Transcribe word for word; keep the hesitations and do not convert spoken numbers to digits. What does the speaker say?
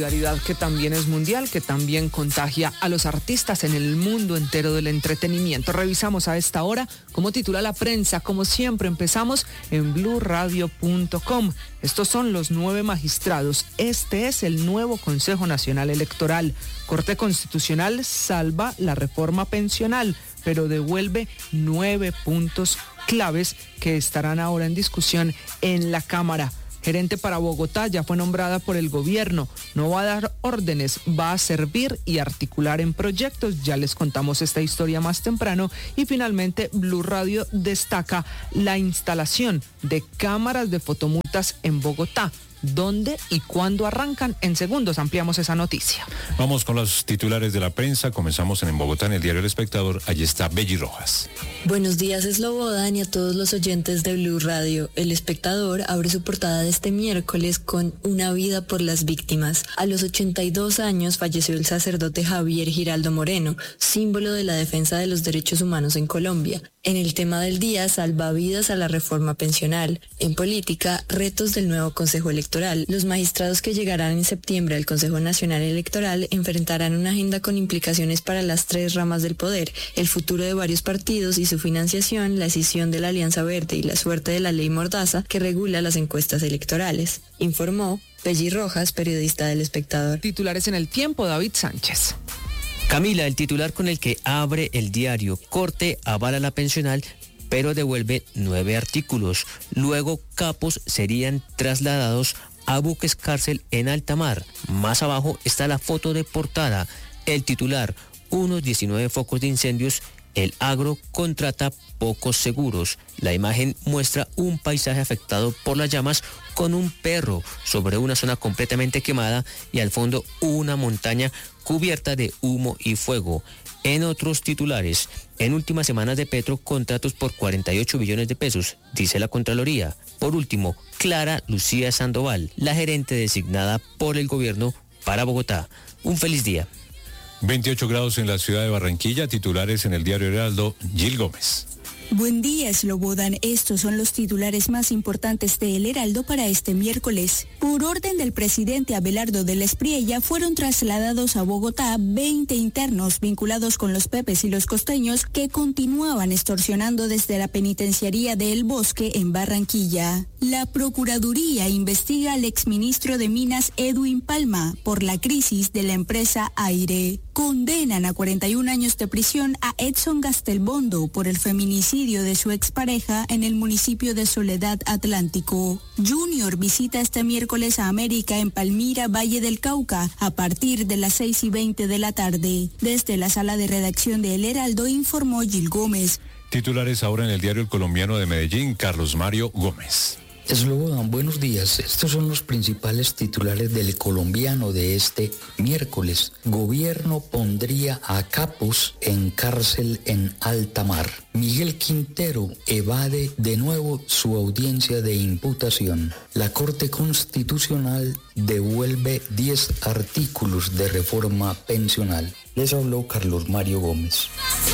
Solidaridad que también es mundial, que también contagia a los artistas en el mundo entero del entretenimiento. Revisamos a esta hora cómo titula la prensa. Como siempre, empezamos en blue radio punto com. Estos son los nueve magistrados. Este es el nuevo Consejo Nacional Electoral. Corte Constitucional salva la reforma pensional, pero devuelve nueve puntos claves que estarán ahora en discusión en la Cámara. Gerente para Bogotá ya fue nombrada por el gobierno. No va a dar órdenes, va a servir y articular en proyectos. Ya les contamos esta historia más temprano. Y finalmente, Blue Radio destaca la instalación de cámaras de fotomultas en Bogotá. ¿Dónde y cuándo arrancan? En segundos ampliamos esa noticia. Vamos con los titulares de la prensa. Comenzamos en Bogotá, en el diario El Espectador. Allí está Belly Rojas. Buenos días, Slobodan, y a todos los oyentes de Blue Radio. El Espectador abre su portada de este miércoles con Una vida por las víctimas. A los ochenta y dos años falleció el sacerdote Javier Giraldo Moreno, símbolo de la defensa de los derechos humanos en Colombia. En el tema del día, salvavidas a la reforma pensional. En política, retos del nuevo Consejo Electoral. Los magistrados que llegarán en septiembre al Consejo Nacional Electoral enfrentarán una agenda con implicaciones para las tres ramas del poder, el futuro de varios partidos y su financiación, la escisión de la Alianza Verde y la suerte de la ley Mordaza que regula las encuestas electorales. Informó Belly Rojas, periodista del Espectador. Titulares en El Tiempo, David Sánchez. Camila, el titular con el que abre el diario: Corte avala la pensional, pero devuelve nueve artículos. Luego, capos serían trasladados a buques cárcel en alta mar. Más abajo está la foto de portada. El titular: unos diecinueve focos de incendios. El agro contrata pocos seguros. La imagen muestra un paisaje afectado por las llamas con un perro sobre una zona completamente quemada y al fondo una montaña cubierta de humo y fuego. En otros titulares, en últimas semanas de Petro, contratos por cuarenta y ocho billones de pesos, dice la Contraloría. Por último, Clara Lucía Sandoval, la gerente designada por el gobierno para Bogotá. Un feliz día. veintiocho grados en la ciudad de Barranquilla. Titulares en el diario Heraldo, Gil Gómez. Buen día, Slobodan. Estos son los titulares más importantes de El Heraldo para este miércoles. Por orden del presidente Abelardo del Espriella, fueron trasladados a Bogotá veinte internos vinculados con los Pepes y los Costeños que continuaban extorsionando desde la penitenciaría de El Bosque en Barranquilla. La Procuraduría investiga al exministro de Minas Edwin Palma por la crisis de la empresa Aire. Condenan a cuarenta y un años de prisión a Edson Gastelbondo por el feminicidio de su expareja en el municipio de Soledad Atlántico. Junior visita este miércoles a América en Palmira, Valle del Cauca, a partir de las seis y veinte de la tarde. Desde la sala de redacción de El Heraldo informó Gil Gómez. Titulares ahora en el diario El Colombiano de Medellín, Carlos Mario Gómez. Slobodan, buenos días. Estos son los principales titulares del Colombiano de este miércoles. Gobierno pondría a capos en cárcel en alta mar. Miguel Quintero evade de nuevo su audiencia de imputación. La Corte Constitucional devuelve diez artículos de reforma pensional. Les habló Carlos Mario Gómez.